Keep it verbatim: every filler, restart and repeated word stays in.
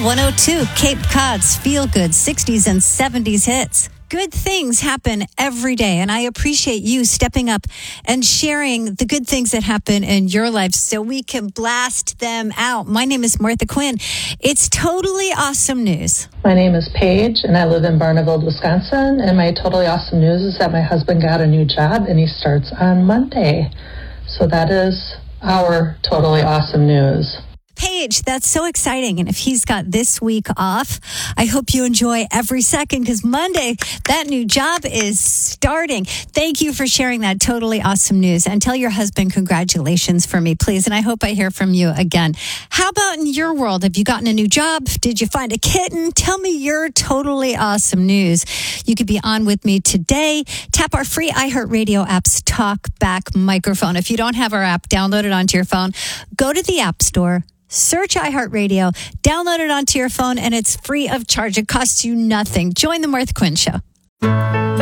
one oh two, Cape Cod's Feel Good sixties and seventies hits. Good things happen every day, and I appreciate you stepping up and sharing the good things that happen in your life so we can blast them out. My name is Martha Quinn. It's totally awesome news. My name is Paige, and I live in Barneveld, Wisconsin, and my totally awesome news is that my husband got a new job, and he starts on Monday. So that is our totally awesome news. Paige, that's so exciting. And if he's got this week off, I hope you enjoy every second because Monday, that new job is starting. Thank you for sharing that totally awesome news. And tell your husband congratulations for me, please. And I hope I hear from you again. How about in your world? Have you gotten a new job? Did you find a kitten? Tell me your totally awesome news. You could be on with me today. Tap our free iHeartRadio app's Talk Back microphone. If you don't have our app, download it onto your phone. Go to the App Store. Search iHeartRadio, download it onto your phone, and it's free of charge. It costs you nothing. Join the Martha Quinn Show.